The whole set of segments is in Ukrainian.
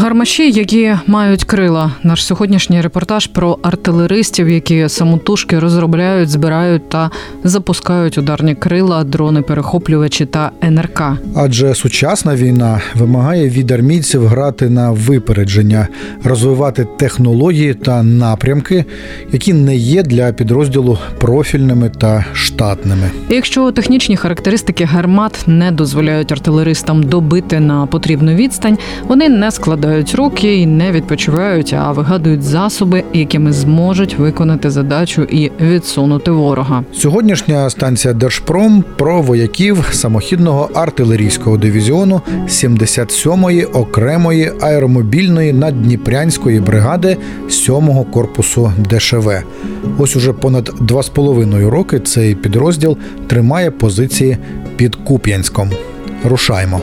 Гармаші, які мають крила. Наш сьогоднішній репортаж про артилеристів, які самотужки розробляють, збирають та запускають ударні крила, дрони-перехоплювачі та НРК. Адже сучасна війна вимагає від армійців грати на випередження, розвивати технології та напрямки, які не є для підрозділу профільними та штатними. Якщо технічні характеристики гармат не дозволяють артилеристам добити на потрібну відстань, вони не складають руки і не відпочивають, а вигадують засоби, якими зможуть виконати задачу і відсунути ворога. Сьогоднішня станція Держпром про вояків самохідного артилерійського дивізіону 77-ї окремої аеромобільної наддніпрянської бригади 7-го корпусу ДШВ. Ось уже понад 2,5 роки цей підрозділ тримає позиції під Куп'янськом. Рушаймо.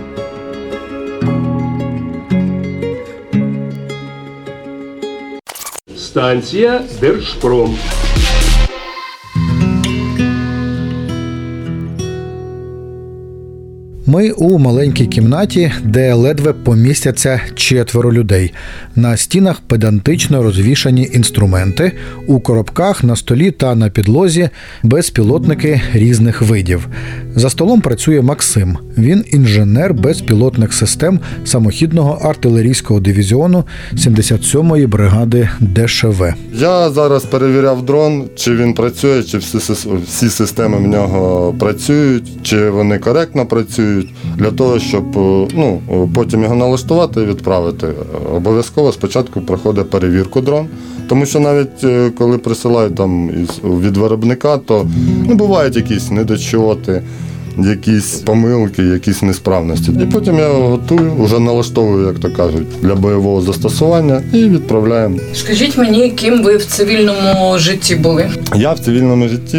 Станція Держпром. Ми у маленькій кімнаті, де ледве помістяться 4 людей. На стінах педантично розвішані інструменти, у коробках, на столі та на підлозі безпілотники різних видів. За столом працює Максим. Він інженер безпілотних систем самохідного артилерійського дивізіону 77-ї бригади ДШВ. Я зараз перевіряв дрон, чи він працює, чи всі системи в нього працюють, чи вони коректно працюють. Для того, щоб потім його налаштувати і відправити. Обов'язково спочатку проходить перевірку дрон. Тому що навіть коли присилають там від виробника, то бувають якісь недочоти, якісь помилки, якісь несправності. І потім я його готую, вже налаштовую, як то кажуть, для бойового застосування і відправляємо. Скажіть мені, ким ви в цивільному житті були? Я в цивільному житті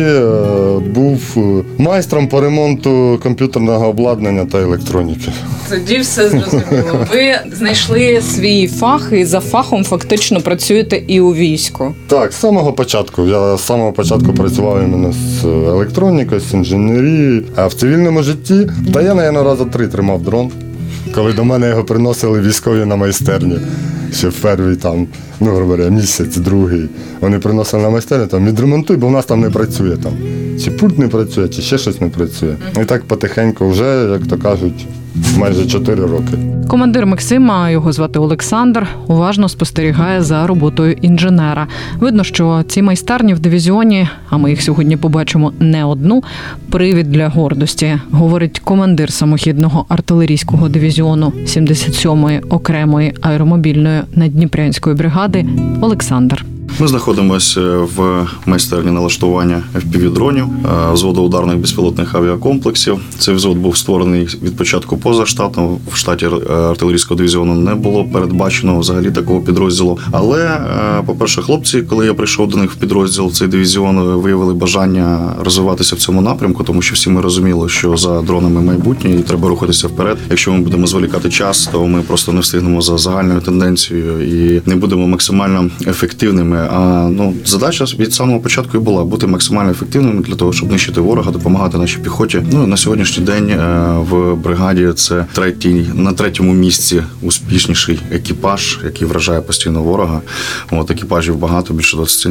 був майстром по ремонту комп'ютерного обладнання та електроніки. Тоді все зрозуміло. Ви знайшли свій фах і за фахом фактично працюєте і у війську. Так, з самого початку. Я з самого початку працював іменно з електронікою, з інженерією. А в цивільному житті, я, мабуть, рази 3 тримав дрон, коли до мене його приносили військові на майстерні. Ще в перший, грубо говоря, місяць, другий. Вони приносили на майстерню, відремонтуй, бо в нас там не працює. Чи пульт не працює, чи ще щось не працює. І так потихеньку вже, як то кажуть, майже 4 роки. Командир Максима, його звати Олександр, уважно спостерігає за роботою інженера. Видно, що ці майстерні в дивізіоні, а ми їх сьогодні побачимо не одну, привід для гордості, говорить командир самохідного артилерійського дивізіону 77-ї окремої аеромобільної наддніпрянської бригади Олександр. Ми знаходимося в майстерні налаштування FPV-дронів, взводу ударних безпілотних авіакомплексів. Цей взвод був створений від початку позаштатно. В штаті артилерійського дивізіону не було передбачено взагалі такого підрозділу. Але, по-перше, хлопці, коли я прийшов до них в підрозділ, в цей дивізіон, виявили бажання розвиватися в цьому напрямку, тому що всі ми розуміли, що за дронами майбутнє і треба рухатися вперед. Якщо ми будемо зволікати час, то ми просто не встигнемо за загальною тенденцією і не будемо максимально ефективними. А задача від самого початку і була бути максимально ефективними для того, щоб нищити ворога, допомагати нашій піхоті. На сьогоднішній день в бригаді це на 3-му місці успішніший екіпаж, який вражає постійно ворога. Екіпажів багато, більше 20.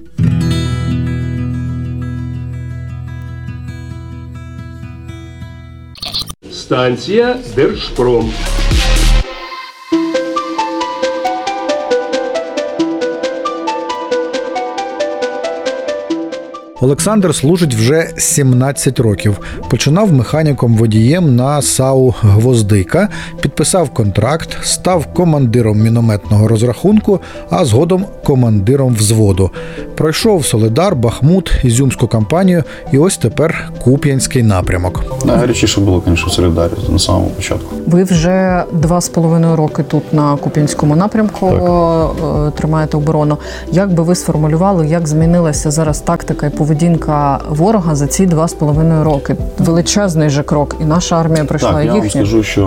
Станція Держпром. Олександр служить вже 17 років. Починав механіком-водієм на САУ «Гвоздика», підписав контракт, став командиром мінометного розрахунку, а згодом командиром взводу. Пройшов Солидар, Бахмут, Ізюмську кампанію і ось тепер Куп'янський напрямок. Найгарячіше було, звісно, в Солидарі на самому початку. Ви вже 2,5 роки тут на Куп'янському напрямку тримаєте оборону. Як би ви сформулювали, як змінилася зараз тактика і поведінка ворога за ці 2,5 роки? Величезний же крок, і наша армія пройшла, і їхня. Я вам скажу, що